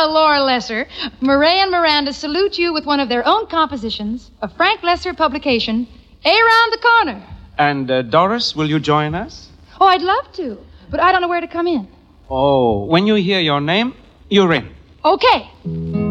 Laura Lesser. Murray and Miranda salute you with one of their own compositions, a Frank Lesser publication, Around the Corner. And Doris, will you join us? Oh, I'd love to, but I don't know where to come in. Oh, when you hear your name, you're in. Okay.